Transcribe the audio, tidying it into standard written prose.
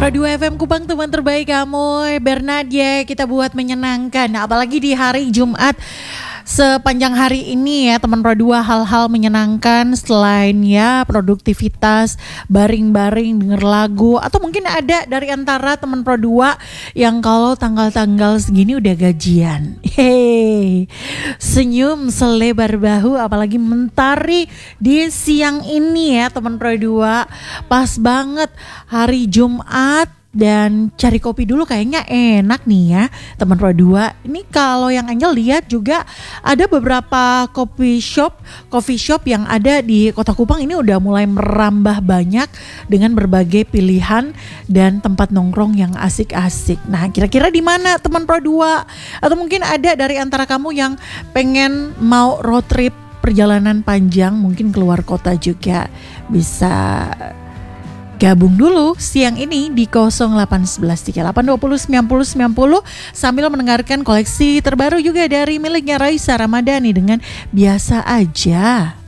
Pro 2 FM Kupang, teman terbaik kamu, Bernadia, kita buat menyenangkan. Apalagi di hari Jumat sepanjang hari ini ya teman Pro 2, hal-hal menyenangkan selain ya produktivitas, baring-baring denger lagu, atau mungkin ada dari antara teman Pro 2 yang kalau tanggal-tanggal segini udah gajian. Hey, senyum selebar bahu apalagi mentari di siang ini ya teman Pro 2. Pas banget hari Jumat dan cari kopi dulu kayaknya enak nih ya teman Pro 2. Ini kalau yang Angel lihat juga ada beberapa coffee shop yang ada di Kota Kupang ini udah mulai merambah banyak dengan berbagai pilihan dan tempat nongkrong yang asik-asik. Nah, kira-kira di mana teman Pro 2? Atau mungkin ada dari antara kamu yang pengen mau road trip perjalanan panjang, mungkin keluar kota juga, bisa gabung dulu siang ini di 081138209090 sambil mendengarkan koleksi terbaru juga dari miliknya Raisa Ramadhani dengan Biasa Aja.